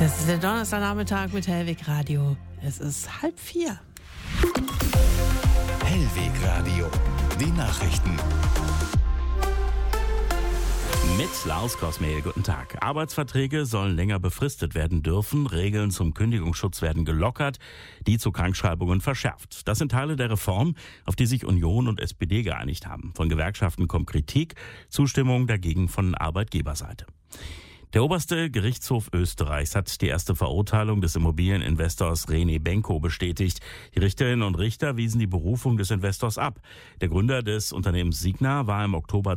Das ist der Donnerstagnachmittag mit Hellweg Radio. Es ist 3:30. Hellweg Radio, die Nachrichten. Mit Lars Kosmehl, guten Tag. Arbeitsverträge sollen länger befristet werden dürfen. Regeln zum Kündigungsschutz werden gelockert, die zu Krankschreibungen verschärft. Das sind Teile der Reform, auf die sich Union und SPD geeinigt haben. Von Gewerkschaften kommt Kritik, Zustimmung dagegen von Arbeitgeberseite. Der oberste Gerichtshof Österreichs hat die erste Verurteilung des Immobilieninvestors René Benko bestätigt. Die Richterinnen und Richter wiesen die Berufung des Investors ab. Der Gründer des Unternehmens Signa war im Oktober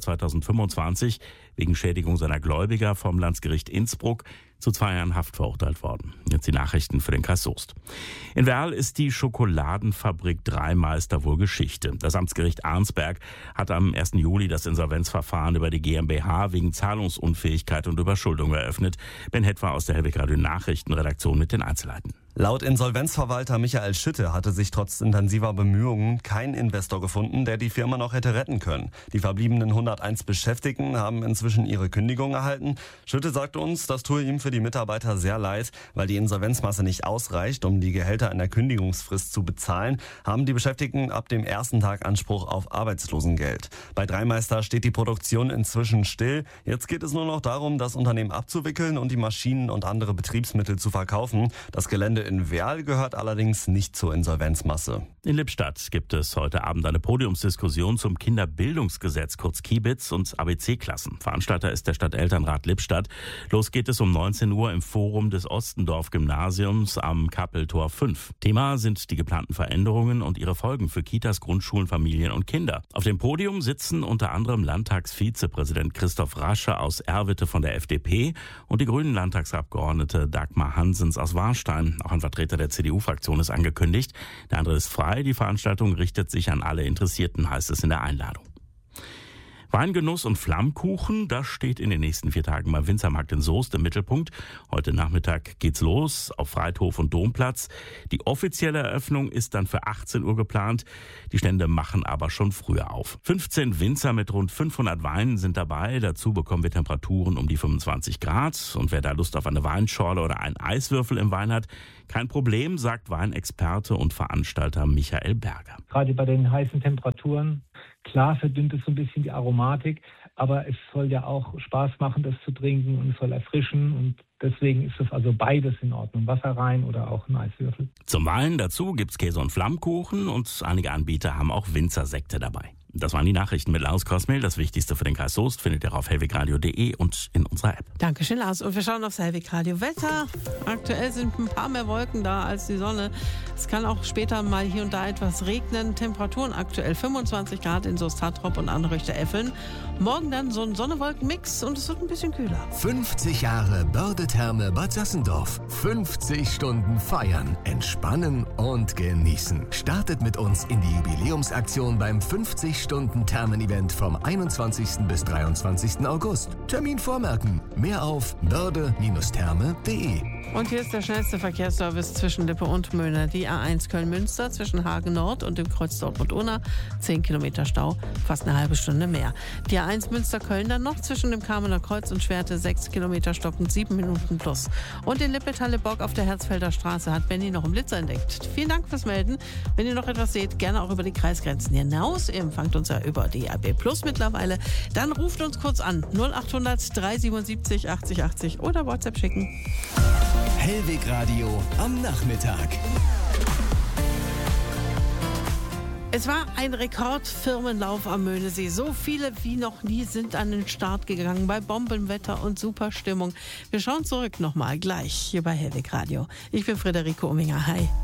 2025 wegen Schädigung seiner Gläubiger vom Landesgericht Innsbruck zu 2 Jahren Haft verurteilt worden. Jetzt die Nachrichten für den Kreis Soest. In Werl ist die Schokoladenfabrik Dreimeister wohl Geschichte. Das Amtsgericht Arnsberg hat am 1. Juli das Insolvenzverfahren über die GmbH wegen Zahlungsunfähigkeit und Überschuldung eröffnet. Ben Hetwa aus der Hellweg Radio Nachrichtenredaktion mit den Einzelheiten. Laut Insolvenzverwalter Michael Schütte hatte sich trotz intensiver Bemühungen kein Investor gefunden, der die Firma noch hätte retten können. Die verbliebenen 101 Beschäftigten haben inzwischen ihre Kündigung erhalten. Schütte sagte uns, das tue ihm für die Mitarbeiter sehr leid, weil die Insolvenzmasse nicht ausreicht, um die Gehälter in der Kündigungsfrist zu bezahlen, haben die Beschäftigten ab dem ersten Tag Anspruch auf Arbeitslosengeld. Bei Dreimeister steht die Produktion inzwischen still. Jetzt geht es nur noch darum, das Unternehmen abzuwickeln und die Maschinen und andere Betriebsmittel zu verkaufen. Das Gelände in Werl gehört allerdings nicht zur Insolvenzmasse. In Lippstadt gibt es heute Abend eine Podiumsdiskussion zum Kinderbildungsgesetz, kurz Kibitz, und ABC-Klassen. Veranstalter ist der Stadtelternrat Lippstadt. Los geht es um 19 Uhr im Forum des Ostendorf-Gymnasiums am Kappeltor 5. Thema sind die geplanten Veränderungen und ihre Folgen für Kitas, Grundschulen, Familien und Kinder. Auf dem Podium sitzen unter anderem Landtagsvizepräsident Christoph Rasche aus Erwitte von der FDP und die grünen Landtagsabgeordnete Dagmar Hansens aus Warstein. Auch ein Vertreter der CDU-Fraktion ist angekündigt. Der andere ist frei. Die Veranstaltung richtet sich an alle Interessierten, heißt es in der Einladung. Weingenuss und Flammkuchen, das steht in den nächsten 4 Tagen beim Winzermarkt in Soest im Mittelpunkt. Heute Nachmittag geht's los auf Freithof und Domplatz. Die offizielle Eröffnung ist dann für 18 Uhr geplant. Die Stände machen aber schon früher auf. 15 Winzer mit rund 500 Weinen sind dabei. Dazu bekommen wir Temperaturen um die 25 Grad. Und wer da Lust auf eine Weinschorle oder einen Eiswürfel im Wein hat, kein Problem, sagt Weinexperte und Veranstalter Michael Berger. Gerade bei den heißen Temperaturen, klar verdünnt es so ein bisschen die Aromatik, aber es soll ja auch Spaß machen, das zu trinken, und es soll erfrischen, und deswegen ist das also beides in Ordnung. Wasser rein oder auch ein Eiswürfel. Zum Wein dazu gibt's Käse und Flammkuchen, und einige Anbieter haben auch Winzersekte dabei. Das waren die Nachrichten mit Lars Kosmehl. Das Wichtigste für den Kreis Soest findet ihr auf hellwegradio.de und in unserer App. Dankeschön, Lars. Und wir schauen aufs Hellweg Radio Wetter. Aktuell sind ein paar mehr Wolken da als die Sonne. Es kann auch später mal hier und da etwas regnen. Temperaturen aktuell 25 Grad in Soest-Hattrop und Anrichte-Effeln. Morgen dann so ein Sonne-Wolken-Mix und es wird ein bisschen kühler. 50 Jahre Börde-Therme Bad Sassendorf. 50 Stunden feiern, entspannen und genießen. Startet mit uns in die Jubiläumsaktion beim 50-Stunden-Thermen-Event vom 21. bis 23. August. Termin vormerken. Mehr auf börde-therme.de. Und hier ist der schnellste Verkehrsservice zwischen Lippe und Möhne. Die A1 Köln-Münster zwischen Hagen Nord und dem Kreuz Dortmund-Unna. 10 Kilometer Stau, fast eine halbe Stunde mehr. Die A1 Münster-Köln dann noch zwischen dem Kamener Kreuz und Schwerte. 6 Kilometer stockend, 7 Minuten plus. Und in Lippe-Talle-Bock auf der Herzfelder Straße hat Benny noch einen Blitzer entdeckt. Vielen Dank fürs Melden. Wenn ihr noch etwas seht, gerne auch über die Kreisgrenzen hinaus. Ihr empfangt uns ja über DAB+ mittlerweile. Dann ruft uns kurz an. 0800 377 80 80 oder WhatsApp schicken. Hellweg Radio am Nachmittag. Es war ein Rekordfirmenlauf am Möhnesee. So viele wie noch nie sind an den Start gegangen bei Bombenwetter und super Stimmung. Wir schauen zurück nochmal gleich hier bei Hellweg Radio. Ich bin Friederike Ominger. Hi.